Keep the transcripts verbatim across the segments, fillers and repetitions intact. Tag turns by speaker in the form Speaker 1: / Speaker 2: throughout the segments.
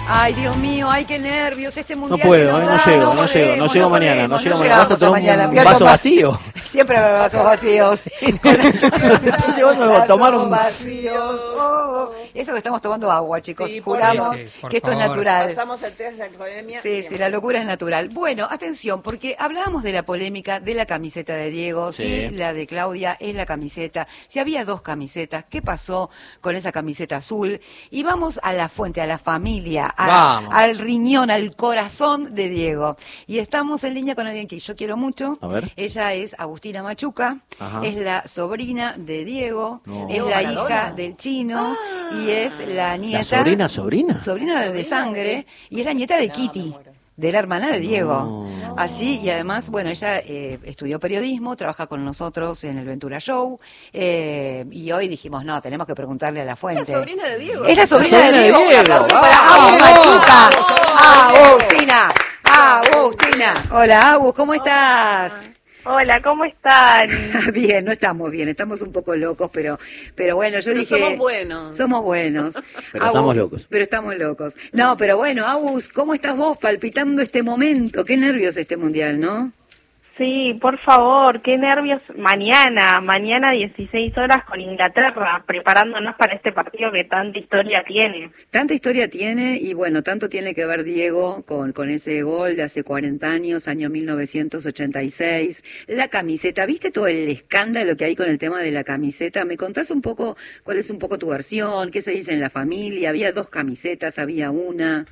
Speaker 1: Ay, Dios mío, ay, qué nervios, este mundial.
Speaker 2: No puedo,
Speaker 1: que nos
Speaker 2: eh,
Speaker 1: da,
Speaker 2: no llego,
Speaker 1: no,
Speaker 2: no
Speaker 1: podemos,
Speaker 2: llego, no llego
Speaker 1: no
Speaker 2: mañana,
Speaker 1: podemos,
Speaker 2: no llego
Speaker 1: no
Speaker 2: mañana. ¿Vas a tomar
Speaker 1: mañana.
Speaker 2: un vaso vacío?
Speaker 1: Siempre me vasos vacíos.
Speaker 2: Estoy llevando a tomar un...
Speaker 1: vacíos. Oh, eso que estamos tomando agua, chicos.
Speaker 3: Sí, por
Speaker 1: Juramos
Speaker 3: sí, sí, por
Speaker 1: que esto
Speaker 3: favor.
Speaker 1: es natural.
Speaker 4: Pasamos el test de alcoholemia.
Speaker 1: Sí, sí, la locura es natural. Bueno, atención, porque hablábamos de la polémica de la camiseta de Diego,
Speaker 2: Sí.
Speaker 1: sí, la de Claudia es la camiseta. Si había dos camisetas, ¿qué pasó con esa camiseta azul? Y vamos a la fuente, a la familia, a-
Speaker 2: Vamos.
Speaker 1: al riñón, al corazón de Diego. Y estamos en línea con alguien que yo quiero mucho.
Speaker 2: A ver.
Speaker 1: Ella es Agustina Machuca,
Speaker 2: Ajá.
Speaker 1: es la sobrina de Diego,
Speaker 2: No.
Speaker 1: es
Speaker 4: Diego
Speaker 1: la
Speaker 4: Maradona.
Speaker 1: hija del chino y es la nieta.
Speaker 2: ¿La sobrina, sobrina?
Speaker 1: Sobrina de
Speaker 4: Sobrina
Speaker 1: sangre
Speaker 4: de-
Speaker 1: y es la nieta de
Speaker 4: No,
Speaker 1: Kitty,
Speaker 4: me muero.
Speaker 1: de la hermana de Diego.
Speaker 2: No.
Speaker 1: Así, y además, bueno, ella eh, estudió periodismo, trabaja con nosotros en el Ventura Show, eh, y hoy dijimos, no, tenemos que preguntarle a la fuente.
Speaker 4: Es la sobrina de Diego.
Speaker 1: Es la sobrina,
Speaker 2: sobrina
Speaker 1: de
Speaker 2: de
Speaker 1: Diego. Un
Speaker 2: Diego.
Speaker 1: aplauso
Speaker 2: ¡Vamos!
Speaker 1: para Agus Machuca.
Speaker 4: ¡Vamos!
Speaker 1: Agustina, Agustina. Hola, Agus, ¿cómo estás?
Speaker 5: Hola, ¿cómo están?
Speaker 1: Bien, no estamos bien, estamos un poco locos, pero pero bueno, yo
Speaker 4: Pero
Speaker 1: dije...
Speaker 4: somos buenos.
Speaker 1: Somos buenos.
Speaker 2: Pero
Speaker 1: Agus,
Speaker 2: estamos locos.
Speaker 1: Pero estamos locos. No, pero bueno, Agus, ¿cómo estás vos palpitando este momento? Qué nervios este mundial, ¿no?
Speaker 5: Sí, por favor, qué nervios. Mañana, mañana dieciséis horas con Inglaterra, preparándonos para este partido que tanta historia tiene.
Speaker 1: Tanta historia tiene y bueno, tanto tiene que ver Diego con, con ese gol de hace cuarenta años, año mil novecientos ochenta y seis. La camiseta, ¿viste todo el escándalo que hay con el tema de la camiseta? ¿Me contás un poco cuál es un poco tu versión? ¿Qué se dice en la familia? ¿Había dos camisetas? ¿Había una?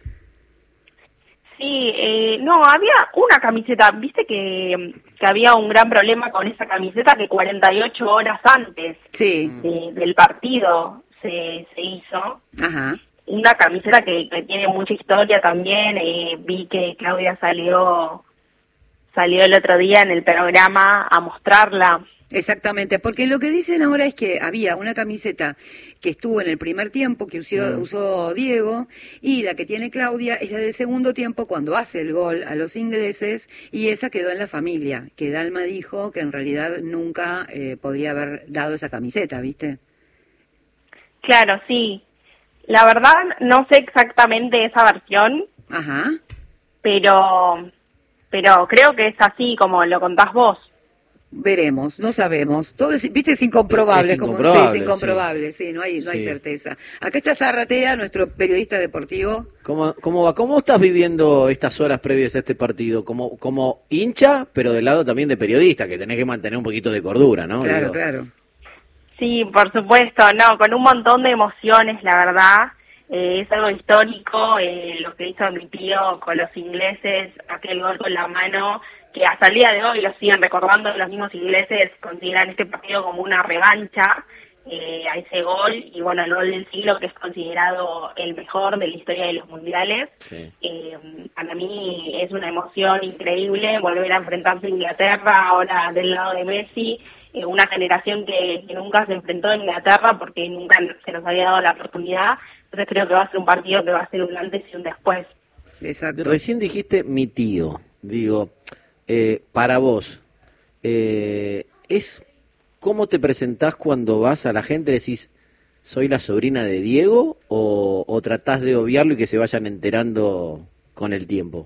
Speaker 5: Sí, eh, no, había una camiseta, viste que, que había un gran problema con esa camiseta que cuarenta y ocho horas antes
Speaker 1: Sí,
Speaker 5: de- del partido se, se hizo.
Speaker 1: ajá.
Speaker 5: Una camiseta que, que tiene mucha historia también, eh, vi que Claudia salió, salió el otro día en el programa a mostrarla.
Speaker 1: Exactamente, porque lo que dicen ahora es que había una camiseta que estuvo en el primer tiempo, que usó,
Speaker 2: Mm.
Speaker 1: usó Diego, y la que tiene Claudia es la del segundo tiempo cuando hace el gol a los ingleses, y esa quedó en la familia, que Dalma dijo que en realidad nunca eh, podría haber dado esa camiseta, ¿viste?
Speaker 5: Claro, sí. La verdad no sé exactamente esa versión,
Speaker 1: Ajá.
Speaker 5: pero pero creo que es así como lo contás vos.
Speaker 1: Veremos, no sabemos. Todo es, viste, es incomprobable.
Speaker 2: Es
Speaker 1: como,
Speaker 2: incomprobable,
Speaker 1: sí, es incomprobable, sí, no hay, no hay
Speaker 2: Sí.
Speaker 1: certeza. Acá está Zarratea, nuestro periodista deportivo.
Speaker 2: ¿Cómo, cómo va? ¿Cómo estás viviendo estas horas previas a este partido? Como, como hincha, pero del lado también de periodista, que tenés que mantener un poquito de cordura, ¿no?
Speaker 1: Claro,
Speaker 2: Digo,
Speaker 1: claro.
Speaker 5: Sí, por supuesto, no, con un montón de emociones, la verdad. Eh, es algo histórico, eh, lo que hizo mi tío con los ingleses, aquel gol con la mano, que hasta el día de hoy lo siguen recordando los mismos ingleses, consideran este partido como una revancha eh, a ese gol, y bueno, el gol del siglo, que es considerado el mejor de la historia de los mundiales.
Speaker 2: Sí.
Speaker 5: Eh, para mí es una emoción increíble volver a enfrentarse a Inglaterra, ahora del lado de Messi, eh, una generación que, que nunca se enfrentó a Inglaterra porque nunca se nos había dado la oportunidad. Entonces creo que va a ser un partido que va a ser un antes y un después.
Speaker 1: Exacto.
Speaker 2: Recién dijiste mi tío. Digo, eh, para vos, eh, ¿es cómo te presentás cuando vas a la gente? ¿Decís, soy la sobrina de Diego? ¿O, o tratás de obviarlo y que se vayan enterando con el tiempo?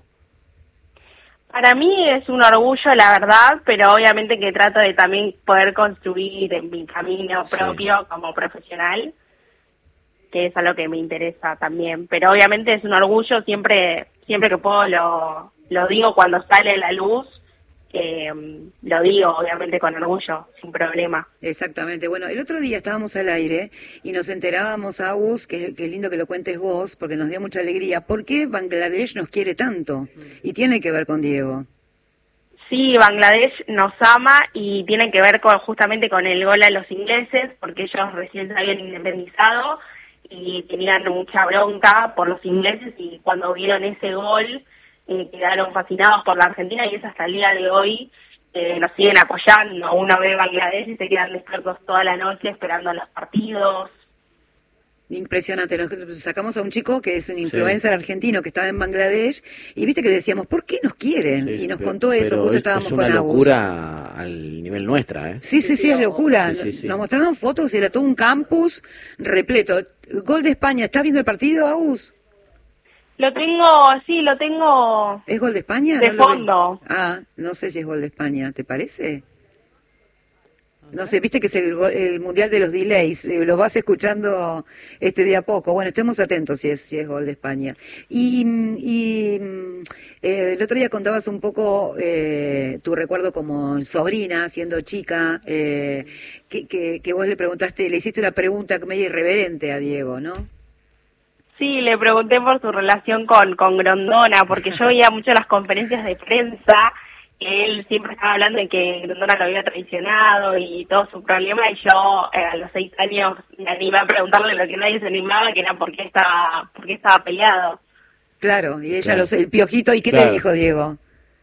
Speaker 5: Para mí es un orgullo, la verdad, pero obviamente que trato de también poder construir en mi camino
Speaker 2: Sí.
Speaker 5: propio como profesional, que es algo que me interesa también. Pero obviamente es un orgullo, siempre siempre que puedo lo, lo digo cuando sale a la luz, eh, lo digo obviamente con orgullo, sin problema.
Speaker 1: Exactamente. Bueno, el otro día estábamos al aire y nos enterábamos, Agus, que, que lindo que lo cuentes vos, porque nos dio mucha alegría. ¿Por qué Bangladesh nos quiere tanto? Y tiene que ver con Diego.
Speaker 5: Sí, Bangladesh nos ama y tiene que ver con, justamente con el gol a los ingleses, porque ellos recién se habían independizado y tenían mucha bronca por los ingleses, y cuando vieron ese gol eh, quedaron fascinados por la Argentina, y es hasta el día de hoy eh, nos siguen apoyando. Uno ve Bangladesh y se quedan despiertos toda la noche esperando los partidos.
Speaker 1: Impresionante. Nos sacamos a un chico que es un influencer argentino que estaba en Bangladesh y viste que decíamos, ¿por qué nos quieren?
Speaker 2: Sí,
Speaker 1: y nos
Speaker 2: pero-
Speaker 1: contó eso,
Speaker 2: pero
Speaker 1: justo
Speaker 2: es,
Speaker 1: estábamos
Speaker 2: es una
Speaker 1: con Agus.
Speaker 2: locura al nivel nuestra, ¿eh?
Speaker 1: Sí, sí, sí, es locura.
Speaker 2: Sí, sí, sí.
Speaker 1: Nos mostraron fotos y era todo un campus repleto. Gol de España. ¿Estás viendo el partido, Agus?
Speaker 5: Lo tengo, sí, lo tengo
Speaker 1: ¿Es gol de España?
Speaker 5: de
Speaker 1: No lo vi.
Speaker 5: fondo.
Speaker 1: Ah, no sé si es gol de España, ¿te parece? No sé, viste que es el, go- el mundial de los delays, eh, lo vas escuchando este de a poco. Bueno, estemos atentos si es si es gol de España. Y, mm, y mm, eh, el otro día contabas un poco eh, tu recuerdo como sobrina, siendo chica, eh, que, que, que vos le preguntaste, le hiciste una pregunta medio irreverente a Diego, ¿no?
Speaker 5: Sí, le pregunté por su relación con, con Grondona, porque yo veía mucho las conferencias de prensa, que él siempre estaba hablando de que Grondona lo había traicionado y todo su problema, y yo eh, a los seis años me animé a preguntarle lo que nadie se animaba, que era por qué estaba, por qué estaba peleado.
Speaker 1: Claro, y ella,
Speaker 2: Claro.
Speaker 1: los, el piojito, ¿y qué
Speaker 2: Claro.
Speaker 1: te dijo Diego?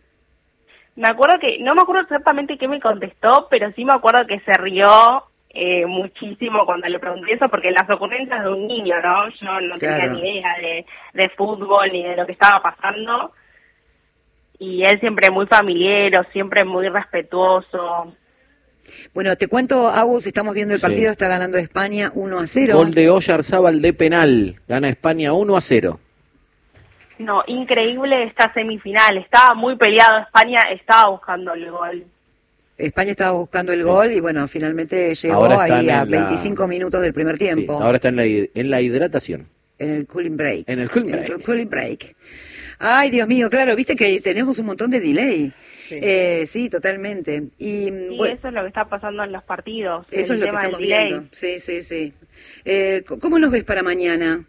Speaker 5: Me acuerdo que, no me acuerdo exactamente qué me contestó, pero sí me acuerdo que se rió eh, muchísimo cuando le pregunté eso, porque las ocurrencias de un niño, ¿no? Yo no tenía
Speaker 1: Claro.
Speaker 5: ni idea de, de fútbol ni de lo que estaba pasando. Y él siempre muy familiar, siempre muy respetuoso.
Speaker 1: Bueno, te cuento, Agus, estamos viendo el
Speaker 2: Sí.
Speaker 1: partido, está ganando España uno a cero.
Speaker 2: Gol de Oyarzábal de penal. Gana España uno a cero.
Speaker 5: No, increíble esta semifinal. Estaba muy peleado. España estaba buscando el gol.
Speaker 1: España estaba buscando el gol y bueno, finalmente llegó
Speaker 2: Ahora están
Speaker 1: ahí a
Speaker 2: en la-
Speaker 1: veinticinco minutos del primer
Speaker 2: Sí,
Speaker 1: tiempo,
Speaker 2: ahora está en la, hid- en la hidratación.
Speaker 1: en el cooling break.
Speaker 2: En el cooling
Speaker 1: En
Speaker 2: break.
Speaker 1: cooling break. Ay, Dios mío, claro, viste que tenemos un montón de delay.
Speaker 4: Sí.
Speaker 1: Eh, sí, totalmente. Y
Speaker 5: Sí,
Speaker 1: bueno,
Speaker 5: eso es lo que está pasando en los partidos.
Speaker 1: eso
Speaker 5: el
Speaker 1: es lo que
Speaker 5: tema del
Speaker 1: estamos
Speaker 5: delay.
Speaker 1: viendo. Sí, sí, sí. Eh, c- ¿Cómo nos ves para mañana?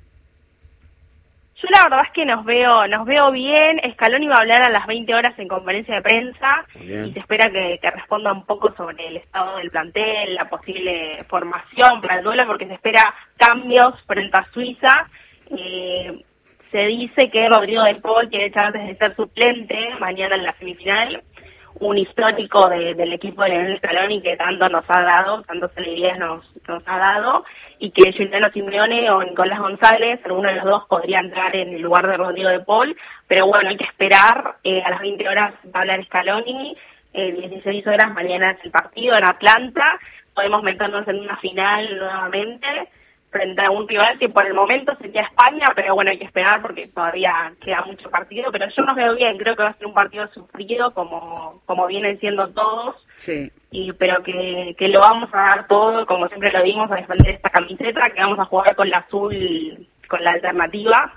Speaker 5: Yo la verdad es que nos veo nos veo bien. Scaloni va a hablar a las veinte horas en conferencia de prensa
Speaker 2: Bien.
Speaker 5: y se espera que, que responda un poco sobre el estado del plantel, la posible formación para el duelo, porque se espera cambios frente a Suiza. Eh, se dice que Rodrigo de Paul tiene chances de ser suplente mañana en la semifinal, un histórico de- del equipo de Lionel Scaloni que tanto nos ha dado, tantos alegrías nos, nos ha dado, y que Juliano Simeone o Nicolás González, alguno de los dos podría entrar en el lugar de Rodrigo de Paul, pero bueno, hay que esperar. Eh, a las veinte horas va a hablar Scaloni, eh, dieciséis horas mañana es el partido en Atlanta, podemos meternos en una final nuevamente frente a un rival que por el momento sería España, pero bueno, hay que esperar porque todavía queda mucho partido, pero yo nos veo bien, creo que va a ser un partido sufrido como, como vienen siendo todos,
Speaker 1: Sí.
Speaker 5: y pero que, que lo vamos a dar todo, como siempre lo dimos, a defender esta camiseta, que vamos a jugar con la azul, con la alternativa.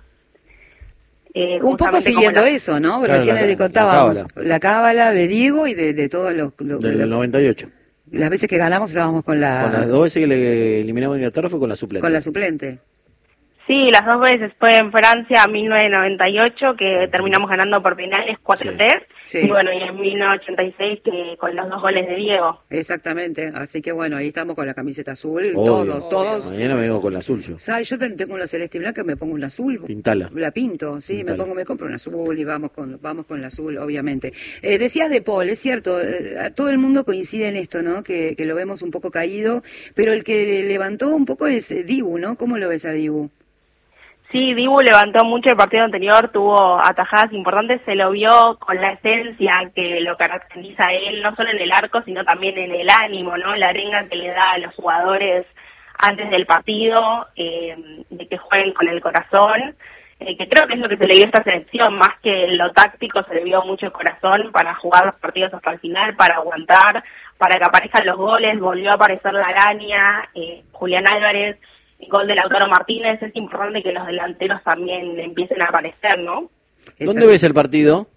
Speaker 5: Eh,
Speaker 1: Un poco
Speaker 5: justamente como
Speaker 1: siguiendo
Speaker 5: la-
Speaker 1: eso, ¿no?
Speaker 2: Claro,
Speaker 1: Recién
Speaker 2: la-
Speaker 1: le
Speaker 2: la
Speaker 1: contábamos
Speaker 2: cábala.
Speaker 1: la cábala de Diego y de, de todos los... los-
Speaker 2: Del
Speaker 1: los-
Speaker 2: noventa y ocho.
Speaker 1: las veces que ganamos la vamos con la,
Speaker 2: Con las dos veces que le eliminamos a Inglaterra fue con la suplente.
Speaker 1: con la suplente.
Speaker 5: Sí, las dos veces fue en Francia en mil novecientos noventa y ocho, que terminamos ganando por penales cuatro tres,
Speaker 1: Sí.
Speaker 5: y bueno, y en mil novecientos ochenta y seis que con los dos goles de Diego.
Speaker 1: Exactamente, así que bueno, ahí estamos con la camiseta azul,
Speaker 2: Obvio.
Speaker 1: todos, todos.
Speaker 2: Mañana me vengo con la azul yo.
Speaker 1: ¿Sabes? Yo ten- tengo una celeste y blanca, me pongo un azul.
Speaker 2: Pintala.
Speaker 1: La pinto, sí,
Speaker 2: Pintala.
Speaker 1: me pongo, me compro un azul y vamos con, vamos con la azul, obviamente. Eh, decías de Paul, es cierto, eh, a todo el mundo coincide en esto, ¿no? Que, que lo vemos un poco caído, pero el que levantó un poco es eh, Dibu, ¿no? ¿Cómo lo ves a Dibu?
Speaker 5: Sí, Dibu levantó mucho el partido anterior, tuvo atajadas importantes, se lo vio con la esencia que lo caracteriza a él, no solo en el arco, sino también en el ánimo, ¿no? La arenga que le da a los jugadores antes del partido, eh, de que jueguen con el corazón, eh, que creo que es lo que se le dio a esta selección, más que lo táctico, se le vio mucho el corazón para jugar los partidos hasta el final, para aguantar, para que aparezcan los goles, volvió a aparecer la araña, eh, Julián Álvarez, gol de Lautaro Martínez. Es importante que los delanteros también empiecen a aparecer, ¿no?
Speaker 2: ¿Dónde ves el partido?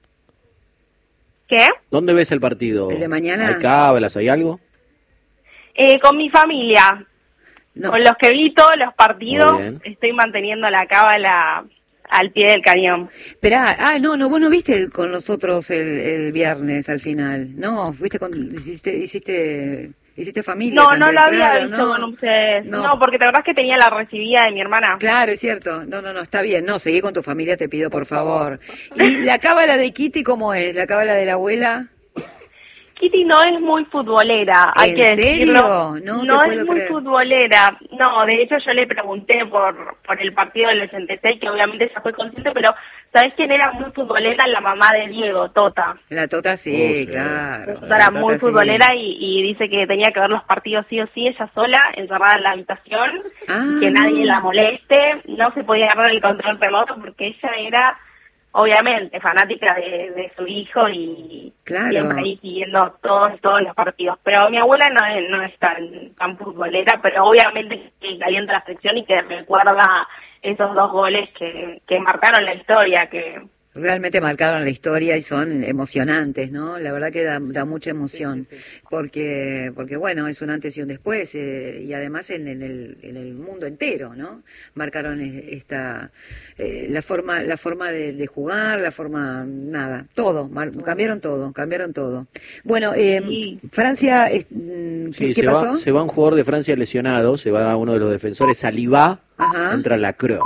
Speaker 5: ¿Qué?
Speaker 2: ¿Dónde ves el partido?
Speaker 1: ¿El de mañana?
Speaker 2: ¿Hay cábalas? ¿Hay algo?
Speaker 5: Eh, con mi familia,
Speaker 1: No.
Speaker 5: con los que vi todos los partidos,
Speaker 2: Muy bien.
Speaker 5: estoy manteniendo la cábala al pie del cañón.
Speaker 1: Esperá, ah, no, no, vos no viste el- con nosotros el, el viernes al final, no, fuiste con, hiciste, hiciste, hiciste familia.
Speaker 5: No, no
Speaker 1: también,
Speaker 5: lo había
Speaker 1: claro,
Speaker 5: visto
Speaker 1: no.
Speaker 5: con ustedes.
Speaker 1: No.
Speaker 5: No. porque te acordás que tenía la recibida de mi hermana.
Speaker 1: Claro, es cierto. No, no, no, está bien. No, seguí con tu familia, te pido, por favor. ¿Y la cábala de Kitty cómo es? ¿La cábala de la abuela?
Speaker 5: Kitty no es muy futbolera, hay
Speaker 1: ¿En
Speaker 5: que
Speaker 1: serio?
Speaker 5: decirlo.
Speaker 1: No te
Speaker 5: No
Speaker 1: puedo
Speaker 5: es muy
Speaker 1: creer.
Speaker 5: futbolera. No, de hecho yo le pregunté por por el partido del ochenta y seis, que obviamente ya fue consciente, pero ¿sabés quién era muy futbolera? La mamá de Diego, Tota.
Speaker 1: La Tota sí,
Speaker 2: Oh, sí.
Speaker 1: claro.
Speaker 5: Tota
Speaker 1: la
Speaker 5: era
Speaker 1: Tota
Speaker 5: muy
Speaker 1: sí.
Speaker 5: futbolera y, y dice que tenía que ver los partidos sí o sí, ella sola, encerrada en la habitación,
Speaker 1: Ah.
Speaker 5: y que nadie la moleste, no se podía agarrar el control remoto porque ella era, obviamente, fanática de, de su hijo y
Speaker 1: Claro.
Speaker 5: siempre ahí siguiendo todos todos los partidos. Pero mi abuela no es, no es tan, tan futbolera, pero obviamente que calienta la sección y que recuerda esos dos goles que, que marcaron la historia, que...
Speaker 1: Realmente marcaron la historia y son emocionantes, ¿no? La verdad que da, da mucha emoción,
Speaker 4: Sí, sí, sí.
Speaker 1: porque porque bueno, es un antes y un después, eh, y además en, en el en el mundo entero, ¿no? Marcaron es- esta eh, la forma la forma de, de jugar, la forma nada, todo, mar- cambiaron todo, cambiaron todo. Bueno, eh,
Speaker 5: Sí.
Speaker 1: Francia, eh, mm, ¿qué,
Speaker 2: Sí,
Speaker 1: qué
Speaker 2: se
Speaker 1: pasó?
Speaker 2: va, se va un jugador de Francia lesionado, se va uno de los defensores, Saliba,
Speaker 1: Ajá.
Speaker 2: entra Lacroix.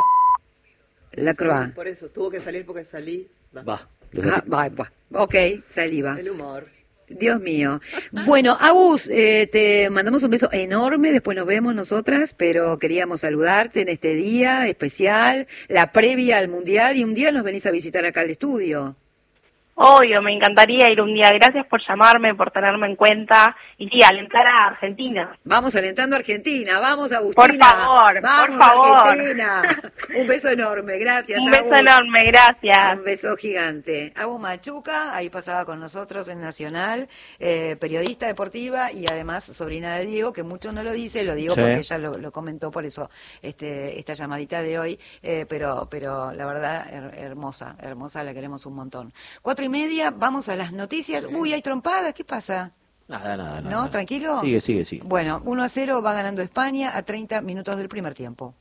Speaker 1: La Croix.
Speaker 4: Por eso, tuvo que salir porque salí. Va.
Speaker 2: Va. los
Speaker 1: Ah,
Speaker 2: de-
Speaker 1: va, va. Ok, saliva.
Speaker 4: El humor.
Speaker 1: Dios mío. Bueno, Agus, eh, te mandamos un beso enorme, después nos vemos nosotras, pero queríamos saludarte en este día especial, la previa al Mundial, y un día nos venís a visitar acá al estudio.
Speaker 5: Obvio, me encantaría ir un día. Gracias por llamarme, por tenerme en cuenta. Y sí, alentar a Argentina.
Speaker 1: Vamos alentando a Argentina, vamos Agustina.
Speaker 5: Por favor,
Speaker 1: vamos
Speaker 5: por favor.
Speaker 1: Argentina. Un beso enorme, gracias.
Speaker 5: Un beso
Speaker 1: Agus.
Speaker 5: enorme, gracias.
Speaker 1: Un beso gigante. Agus Machuca, ahí pasaba con nosotros en Nacional, eh, periodista deportiva y además sobrina de Diego, que mucho no lo dice, lo digo
Speaker 2: Sí.
Speaker 1: porque ella lo, lo comentó, por eso este, esta llamadita de hoy, eh, pero, pero la verdad, her- hermosa, hermosa, la queremos un montón. Cuatro y media, vamos a las noticias. Uy, hay trompadas, ¿qué pasa?
Speaker 2: Nada, nada, nada.
Speaker 1: ¿No? ¿Tranquilo?
Speaker 2: Sigue, sigue, sigue.
Speaker 1: Bueno, uno a cero va ganando España a treinta minutos del primer tiempo.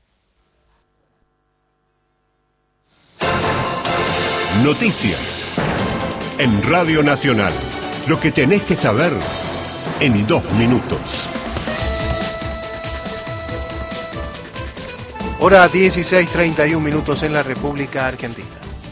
Speaker 3: Noticias. En Radio Nacional. Lo que tenés que saber en dos minutos.
Speaker 6: Hora dieciséis treinta y uno minutos en la República Argentina.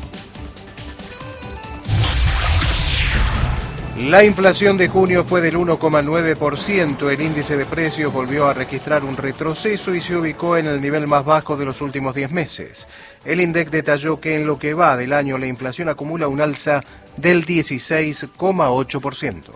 Speaker 6: La inflación de junio fue del uno coma nueve por ciento. El índice de precios volvió a registrar un retroceso y se ubicó en el nivel más bajo de los últimos diez meses. El INDEC detalló que en lo que va del año la inflación acumula un alza del dieciséis coma ocho por ciento.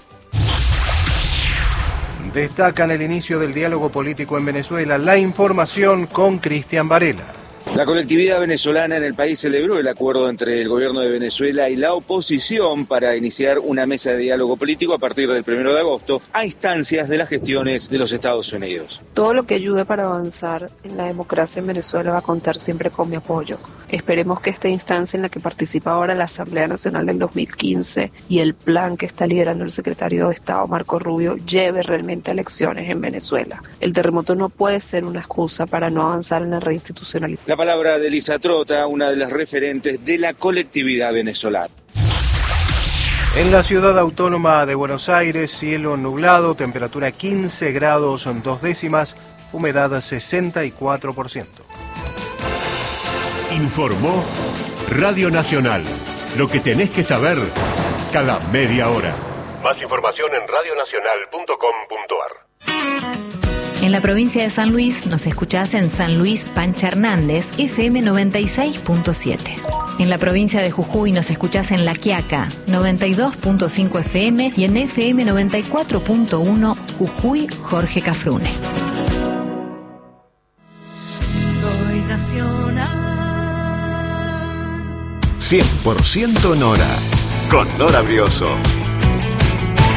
Speaker 6: Destacan el inicio del diálogo político en Venezuela. La información con Cristian Varela.
Speaker 7: La colectividad venezolana en el país celebró el acuerdo entre el gobierno de Venezuela y la oposición para iniciar una mesa de diálogo político a partir del primero de agosto a instancias de las gestiones de los Estados Unidos.
Speaker 8: Todo lo que ayude para avanzar en la democracia en Venezuela va a contar siempre con mi apoyo. Esperemos que esta instancia en la que participa ahora la Asamblea Nacional del dos mil quince y el plan que está liderando el secretario de Estado Marco Rubio lleve realmente a elecciones en Venezuela. El terremoto no puede ser una excusa para no avanzar en la reinstitucionalización.
Speaker 7: La palabra de Elisa Trota, una de las referentes de la colectividad venezolana.
Speaker 6: En la ciudad autónoma de Buenos Aires, cielo nublado, temperatura quince grados dos décimas, humedad sesenta y cuatro por ciento.
Speaker 3: Informó Radio Nacional. Lo que tenés que saber cada media hora. Más información en radionacional punto com punto ar.
Speaker 9: En la provincia de San Luis nos escuchás en San Luis Pancha Hernández, F M noventa y seis punto siete. En la provincia de Jujuy nos escuchás en La Quiaca, noventa y dos punto cinco F M y en F M noventa y cuatro punto uno Jujuy Jorge Cafrune.
Speaker 10: Soy nacional.
Speaker 3: cien por ciento Nora. Con Nora Brioso.